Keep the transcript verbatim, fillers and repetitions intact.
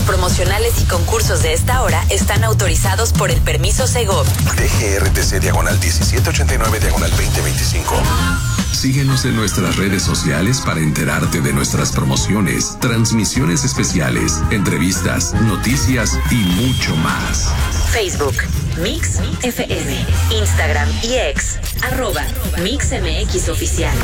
promocionales y concursos de esta hora están autorizados por el permiso Segov. D G R T C diagonal diecisiete ochenta y nueve diagonal veinte veinticinco. Síguenos en nuestras redes sociales para enterarte de nuestras promociones, transmisiones especiales, entrevistas, noticias y mucho más. Facebook, Mix F M, Instagram y X, arroba Mix M X Oficial.